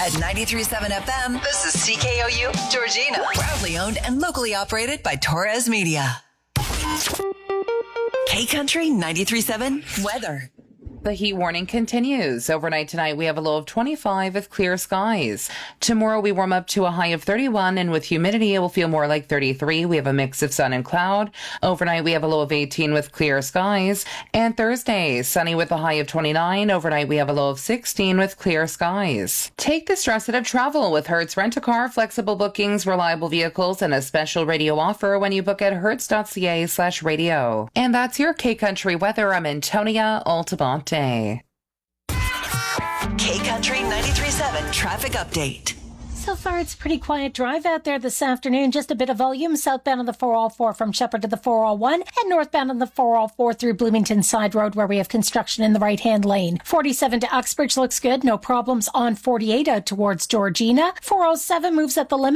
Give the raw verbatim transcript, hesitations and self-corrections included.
At ninety-three point seven F M, this is C K O U, Georgina. Proudly owned and locally operated by Torres Media. K-Country ninety-three point seven weather. The heat warning continues. Overnight tonight, we have a low of twenty-five with clear skies. Tomorrow, we warm up to a high of thirty-one, and with humidity, it will feel more like thirty-three. We have a mix of sun and cloud. Overnight, we have a low of eighteen with clear skies. And Thursday, sunny with a high of twenty-nine. Overnight, we have a low of sixteen with clear skies. Take the stress out of travel with Hertz Rent-A-Car, flexible bookings, reliable vehicles, and a special radio offer when you book at hertz.ca slash radio. And that's your K-Country weather. I'm Antonia Altamonte. K-Country ninety-three point seven traffic update. So far, it's a pretty quiet drive out there this afternoon. Just a bit of volume southbound on the four oh four from Shepherd to the four oh one and northbound on the four oh four through Bloomington Side Road where we have construction in the right-hand lane. forty-seven to Uxbridge looks good. No problems on forty-eight out towards Georgina. four oh seven moves at the limit.